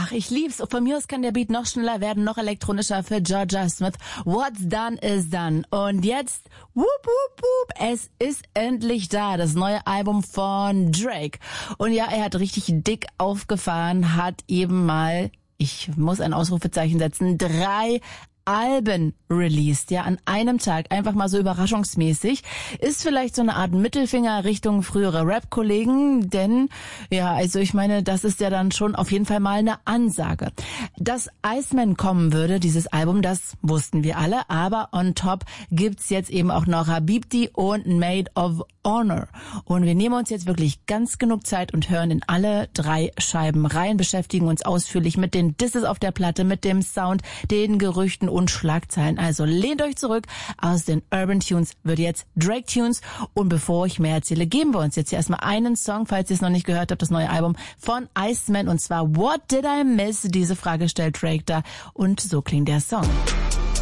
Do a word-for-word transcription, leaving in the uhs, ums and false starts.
Ach, ich lieb's. Von mir aus kann der Beat noch schneller werden, noch elektronischer für Georgia Smith. What's done is done. Und jetzt, whoop, whoop, whoop, es ist endlich da, das neue Album von Drake. Und ja, er hat richtig dick aufgefahren, hat eben mal, ich muss ein Ausrufezeichen setzen, drei Alben released, ja, an einem Tag, einfach mal so überraschungsmäßig, ist vielleicht so eine Art Mittelfinger Richtung frühere Rap-Kollegen, denn, ja, also ich meine, das ist ja dann schon auf jeden Fall mal eine Ansage. Dass Iceman kommen würde, dieses Album, das wussten wir alle, aber on top gibt's jetzt eben auch noch Habibti und Maid of Honor. Und wir nehmen uns jetzt wirklich ganz genug Zeit und hören in alle drei Scheiben rein, beschäftigen uns ausführlich mit den Disses auf der Platte, mit dem Sound, den Gerüchten und Schlagzeilen. Also lehnt euch zurück, aus den Urban Tunes wird jetzt Drake Tunes. Und bevor ich mehr erzähle, geben wir uns jetzt hier erstmal einen Song, falls ihr es noch nicht gehört habt, das neue Album von Iceman, und zwar What Did I Miss? Diese Frage stellt Drake da und so klingt der Song.